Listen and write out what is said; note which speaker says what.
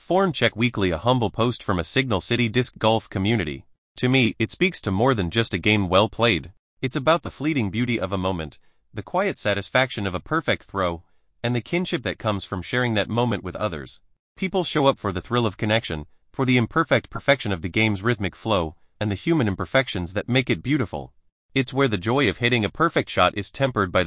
Speaker 1: Form Check Weekly, a humble post from a Signal City disc golf community. To me, it speaks to more than just a game well played. It's about the fleeting beauty of a moment, the quiet satisfaction of a perfect throw, and the kinship that comes from sharing that moment with others. People show up for the thrill of connection, for the imperfect perfection of the game's rhythmic flow, and the human imperfections that make it beautiful. It's where the joy of hitting a perfect shot is tempered by